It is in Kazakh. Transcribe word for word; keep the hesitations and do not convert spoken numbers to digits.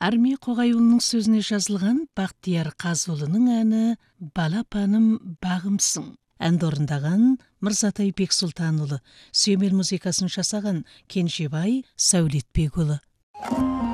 Армия Қоғайұлының сөзіне жазылған Бақтияр Қазұлының әні «Балапаным бағымсың». Әнді орындаған Мырзатай Бексұлтанұлы, сүйемел музыкасын жасаған Кенжебай Сәулетбекұлы.